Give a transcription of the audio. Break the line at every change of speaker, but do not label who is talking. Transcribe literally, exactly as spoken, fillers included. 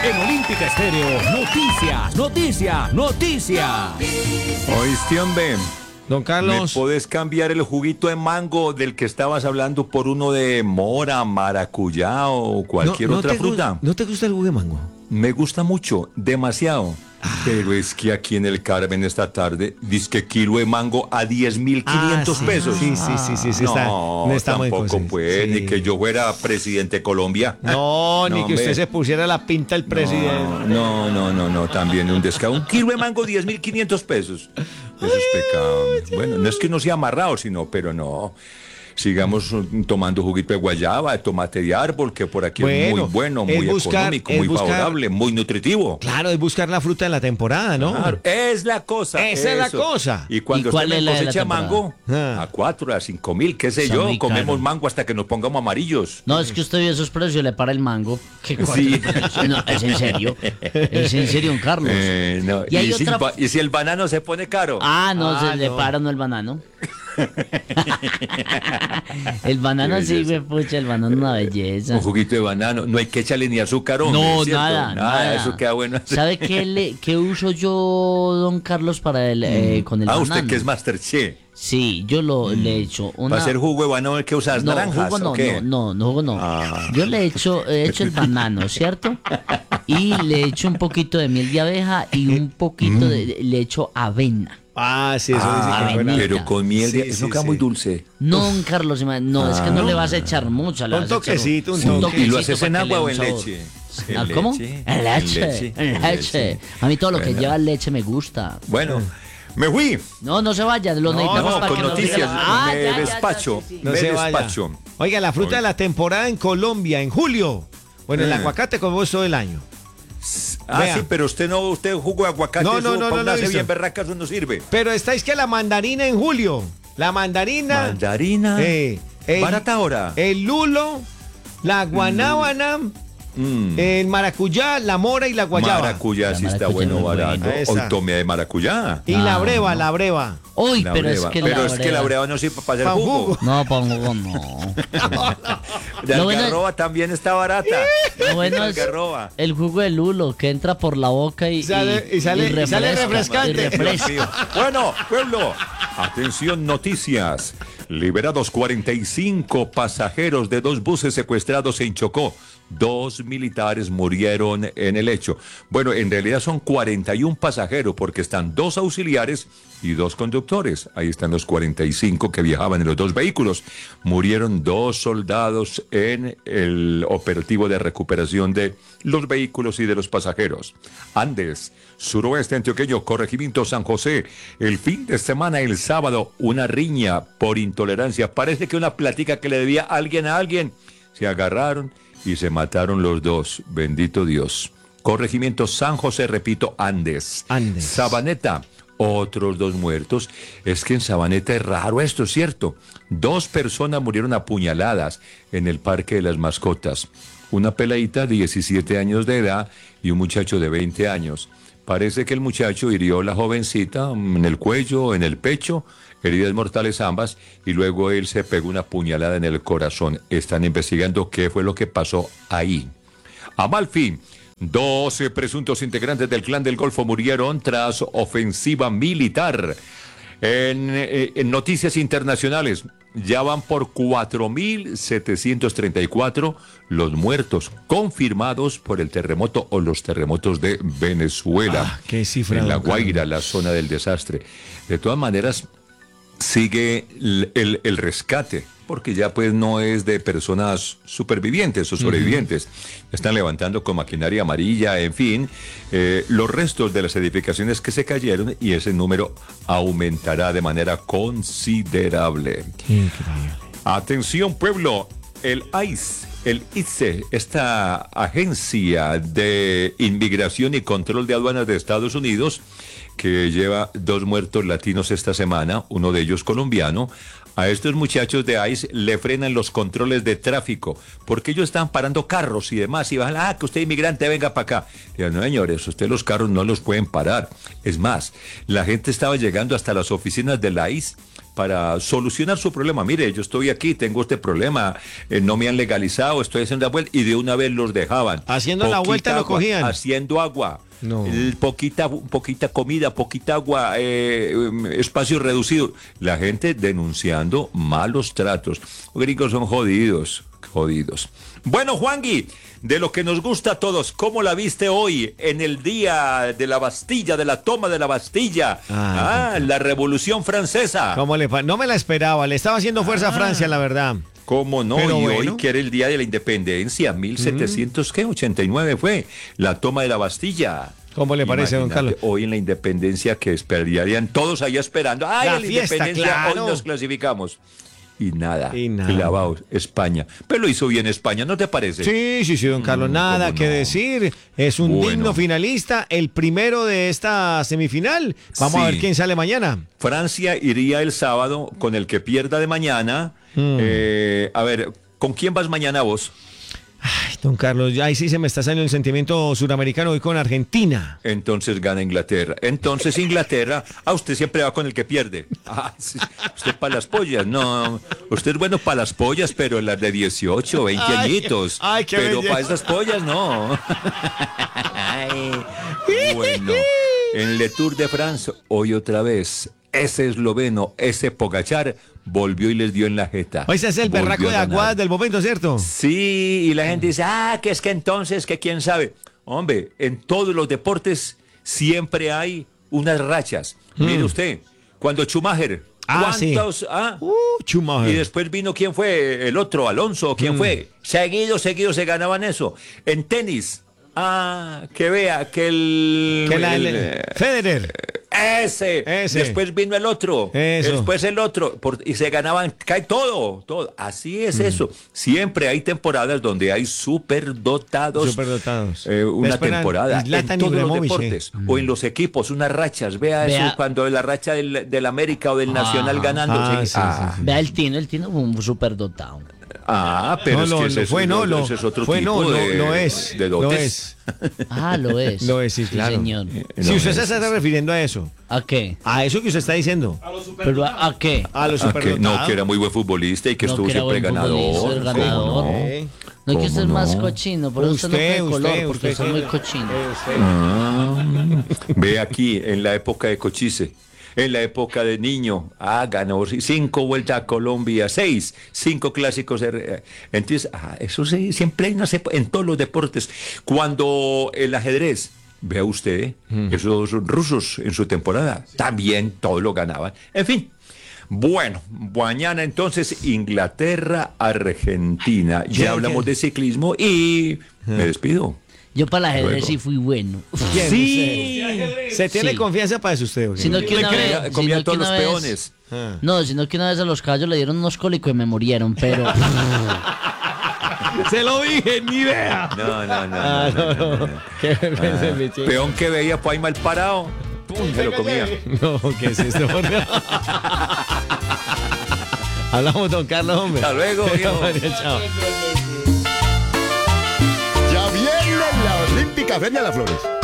En Olímpica Estéreo, noticias, noticias, noticias.
¿Oíste, hombre?
Don
¿Me
Carlos.
podés cambiar el juguito de mango del que estabas hablando por uno de mora, maracuyá o cualquier
no, no
otra
te gu-
fruta?
¿No te gusta el jugo de mango?
Me gusta mucho, demasiado. Pero es que aquí en el Carmen esta tarde dice que kilo de mango a diez mil quinientos
Ah, sí,
pesos.
Sí, sí, sí, sí, sí, está,
no,
no está muy
tampoco
costoso.
pues,
Sí.
ni que yo fuera presidente de Colombia.
No, ni
No,
que usted
hombre.
se pusiera la pinta del presidente.
No, no, no, no, también un descaro. Un kilo de mango, diez mil quinientos pesos. Eso es pecado. Bueno, no es que no sea amarrado, sino, pero no. Sigamos mm, tomando juguito de guayaba, de tomate de árbol, que por aquí es
Bueno,
muy bueno,
es
muy
buscar-
económico,
es
muy
buscar-
favorable, muy nutritivo.
Claro, es buscar la fruta de la temporada, ¿no?
Claro, es la cosa.
Esa es la
eso.
cosa.
Y cuando
¿Y cuál
usted
es la de la
cosecha
temporada?
mango,
Ah.
a cuatro, a cinco mil, qué sé
Está
yo,
muy
comemos
caro.
mango hasta que nos pongamos amarillos.
No, es que usted vio esos precios, le para el mango. ¿Qué
Sí.
No, es en serio. Es en serio, don Carlos.
Eh, no,
Y hay
y, si,
otra-
ba- y si el banano se pone caro.
Ah, no,
Ah,
se le
no.
para no el banano. El banano
Qué
sí,
belleza.
güey, pucha, el banano es una belleza.
Un juguito de banano, no hay que echarle ni azúcar, hombre,
No,
¿cierto?
nada, nada.
Eso queda bueno.
¿Sabe qué, le, qué uso yo, don Carlos, para el, eh, con el
Ah,
banano?
usted que es Masterchef.
Sí, yo lo, le echo una...
Para hacer jugo de banano hay que usar
No,
naranjas,
jugo no,
¿o qué?
no, no, no, jugo no.
Ah.
Yo le echo, he hecho el banano, ¿cierto? Y le echo un poquito de miel de abeja y un poquito de, de- le echo avena.
Ah, sí, eso
Ah,
dice que suena.
pero con miel, de-
Sí,
eso
sí,
queda
sí.
muy dulce.
No, don Carlos, ima- no, es que no le vas a echar mucho. le
Un
vas a echar
toquecito, un
un
toque.
¿Y lo
toquecito
haces en
para que
agua o
le
en
dé un sabor.
leche?
Ah,
¿En
¿Cómo?
leche?
En leche,
En
en
leche.
leche. A mí todo lo que
Bueno.
lleva leche me gusta.
Bueno, me fui.
No, no se vaya, lo necesitamos
No,
para
con
que nos diga
noticias,
la- Ah,
me
ya, ya, ya,
despacho.
sí, sí.
No
Me
se vaya.
despacho.
Oiga, la fruta
Oiga.
de la temporada en Colombia, en julio. Bueno, el
Eh.
aguacate como es todo el año.
Ah,
Vea.
sí, pero usted no, usted jugo de aguacate,
No, no,
eso
no,
para
no,
una
no,
hace
eso.
bien berraca, eso no sirve.
Pero está es que la mandarina en julio. La mandarina.
Mandarina.
eh, el,
Barata ahora.
El lulo, la guanábana,
Mm.
el maracuyá, la mora y la guayaba.
Maracuyá
La
sí está
maracuyá
bueno,
es muy
barato.
buena.
Hoy
Esa.
tomé de maracuyá.
Y la
Ah,
breva,
no.
la breva.
Uy,
La
pero
breva.
es que
Pero
la
es que la breva no sirve para hacer
Pa'
jugo.
jugo.
No, para un jugo no.
La
Lo bueno-
algarroba también está barata.
Lo bueno
La
es
algarroba.
el jugo de lulo que entra por la boca y,
Y sale- y sale- y sale
refresca,
refrescante.
y refresca.
Dios mío. Bueno, pueblo, atención, noticias. Liberados cuarenta y cinco pasajeros de dos buses secuestrados en Chocó. Dos militares murieron en el hecho. Bueno, en realidad son cuarenta y uno pasajeros porque están dos auxiliares y dos conductores. Ahí están los cuarenta y cinco que viajaban en los dos vehículos. Murieron dos soldados en el operativo de recuperación de los vehículos y de los pasajeros. Andes, suroeste antioqueño, corregimiento San José. El fin de semana, el sábado, una riña por intolerancia. Parece que una plática que le debía alguien a alguien. Se agarraron y se mataron los dos. Bendito Dios. Corregimiento San José, repito, Andes.
Andes.
Sabaneta, otros dos muertos. Es que en Sabaneta es raro esto, ¿cierto? Dos personas murieron apuñaladas en el Parque de las Mascotas. Una peladita de diecisiete años de edad y un muchacho de veinte años. Parece que el muchacho hirió a la jovencita en el cuello, en el pecho, heridas mortales ambas, y luego él se pegó una puñalada en el corazón. Están investigando qué fue lo que pasó ahí. Amalfi, doce presuntos integrantes del Clan del Golfo murieron tras ofensiva militar. En, eh, en noticias internacionales, ya van por cuatro mil setecientos treinta y cuatro los muertos confirmados por el terremoto o los terremotos de Venezuela.
Ah, qué cifra,
en La
don
Guaira,
Carlos.
la zona del desastre. De todas maneras, sigue el, el- el rescate, porque ya pues no es de personas supervivientes o sobrevivientes. Están levantando con maquinaria amarilla, en fin, eh, los restos de las edificaciones que se cayeron y ese número aumentará de manera considerable.
Increíble.
Atención, pueblo, el I C E, el I C E, esta agencia de inmigración y control de aduanas de Estados Unidos, que lleva dos muertos latinos esta semana, uno de ellos colombiano. A estos muchachos de I C E le frenan los controles de tráfico, porque ellos están parando carros y demás, y van, ah, que usted inmigrante, venga para acá. Y no, señores, usted los carros no los pueden parar. Es más, la gente estaba llegando hasta las oficinas de la I C E para solucionar su problema. Mire, yo estoy aquí, tengo este problema, eh, no me han legalizado, estoy haciendo la vuelta, y de una vez los dejaban.
Haciendo la
Poquita
vuelta lo
agua,
cogían.
Haciendo agua.
No.
El poquita, poquita comida, poquita agua, eh, espacio reducido. La gente denunciando malos tratos. Los gringos son jodidos, jodidos. Bueno, Juangui, de lo que nos gusta a todos, ¿cómo la viste hoy en el día de la Bastilla, de la toma de la Bastilla?
Ah,
Ah, la Revolución Francesa.
¿Cómo le pa- no me la esperaba, le estaba haciendo fuerza a Francia, la verdad.
¿Cómo no?
Pero
Y
bueno.
hoy que era el día de la Independencia, mil setecientos ochenta y nueve fue la toma de la Bastilla.
¿Cómo le parece, don
Imagínate,
Carlos?
Hoy en la Independencia que esperarían todos allá esperando. ¡Ay,
La
en la
fiesta,
Independencia!
claro.
Hoy nos clasificamos. Y nada,
Y nada.
clavados, España. Pero lo hizo bien España, ¿no te parece?
Sí, sí, sí, don Carlos,
Mm,
nada
cómo
que
no.
decir. Es un
Bueno.
digno finalista, el primero de esta semifinal. Vamos a
Sí.
ver quién sale mañana.
Francia iría el sábado con el que pierda de mañana.
Mm.
Eh, a ver, ¿con quién vas mañana vos?
Ay, don Carlos, ya ahí sí se me está saliendo el sentimiento suramericano hoy con Argentina.
Entonces gana Inglaterra. Entonces Inglaterra, ah, usted siempre va con el que pierde. Ah, sí. Usted para las pollas, no. Usted es bueno para las pollas, pero las de dieciocho, veinte
Ay,
añitos.
ay, qué
pero
belleza.
para esas pollas no. Ay, bueno, en Le Tour de France, hoy otra vez, ese esloveno, ese Pogachar, volvió y les dio en la jeta.
Hoy se hace el
Volvió
berraco
a
de
ganar.
Aguadas del momento, ¿cierto?
Sí, y la gente dice, ah, que es que entonces, que quién sabe. Hombre, en todos los deportes siempre hay unas rachas. Mire usted, cuando Schumacher,
Ah, sí.
¿cuántos? Ah,
Uh, Schumacher.
y después vino, ¿quién fue? El otro, Alonso, ¿quién fue? Seguido, seguido se ganaban eso. En tenis, ah, que vea que el...
Que la-
el-
el- Federer.
ese.
Ese.
Después vino el otro.
Eso.
Después el otro. Por- y se ganaban, cae todo, todo. Así es eso. Siempre hay temporadas donde hay superdotados.
Superdotados.
Eh, una
Después eran
temporada. En
Zlatan
todos los
Ibrahimovic,
deportes.
sí.
O en los equipos, unas rachas. Vea,
Vea.
eso cuando la racha del, del América o del Nacional
Ah.
ganando.
Ah,
se-
sí,
ah,
sí,
Vea el Tino, el Tino fue un súper dotado.
ah, pero
No,
es
lo-
que
lo
ese, es-
fue, no, lo-
ese es otro
fue,
tipo
no, lo-
de,
lo es,
de
lo
dotes.
es.
Ah, lo es.
Lo es, sí, claro.
señor.
Si
No,
usted
es-
se está refiriendo a eso,
¿A qué?
a eso que usted está diciendo,
¿Pero a, a qué?
a los
Ah, que,
superdotados.
no, que era muy buen futbolista y que
No,
estuvo
que era
siempre
buen futbolista,
ganador.
el
¿Cómo
ganador.
no?
Eh,
No, que usted es
¿Cómo
más
no?
cochino, por eso usted, no
Usted,
coge color,
usted,
porque
usted,
son muy
usted.
cochinos.
Ah, ve aquí, en la época de Cochise, en la época de Niño, ah, ganó cinco vueltas a Colombia, seis, cinco clásicos. eh, Entonces, ah, eso sí, siempre hay, no sé, en todos los deportes. Cuando el ajedrez, vea usted, esos rusos en su temporada, también todo lo ganaban. En fin. Bueno, mañana entonces Inglaterra, Argentina.
¿Quién,
Ya hablamos
quién?
de ciclismo y me despido.
Yo para el ajedrez
Luego.
sí fui bueno.
¿Quién?
Sí.
¿Se tiene
Sí.
confianza para eso usted? ¿o qué?
Sino que una
Comía-
vez,
comía
sino
todos
que
los
una vez-
peones.
Ah.
No, sino que una vez a los caballos le dieron unos cólicos y me murieron, pero
Se lo dije, ni idea.
No, no, no.
Ah,
no,
no,
no,
no.
no.
Qué vergüenza, mi chico.
Peón que veía por ahí mal parado, pum, se lo comía.
No, ¿qué es esto? Hablamos, don Carlos, hombre.
Hasta luego, viejo.
Chao.
Ya viene la Olímpica Feria de las Flores.